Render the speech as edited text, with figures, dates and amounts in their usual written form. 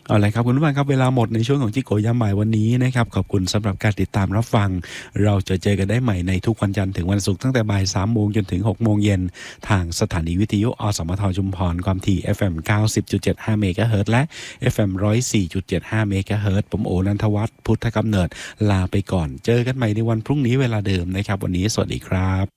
เอาละครับคุณผู้ฟังครับเวลาหมดในช่วงของจิโกยามบ่ายวันนี้นะครับขอบคุณสำหรับการติดตามรับฟังเราจะเจอกันได้ใหม่ในทุกวันจันทร์ถึงวันศุกร์ตั้งแต่บ่าย3โมงจนถึง6โมงเย็นทางสถานีวิทยุอสมทชุมพรความถี่ FM 90.75 เมกะเฮิรตซ์และ FM 104.75 เมกะเฮิรตซ์ผมโอนันทวัฒน์พุทธกำเนิดลาไปก่อนเจอกันใหม่ในวันพรุ่งนี้เวลาเดิมนะครับวันนี้สวัสดีครับ